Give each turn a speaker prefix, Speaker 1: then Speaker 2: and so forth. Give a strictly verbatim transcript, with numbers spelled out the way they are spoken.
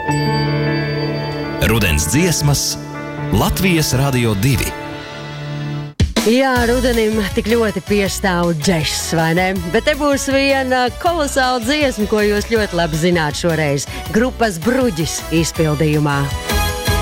Speaker 1: Rudens dziesmas Latvijas Radio divi.
Speaker 2: Jā, rudenim tik ļoti piestāv džess, vai ne? Bet te būs viena kolosāla dziesma, ko jūs ļoti labi zināt šoreiz. Grupas Bruģis izpildījumā.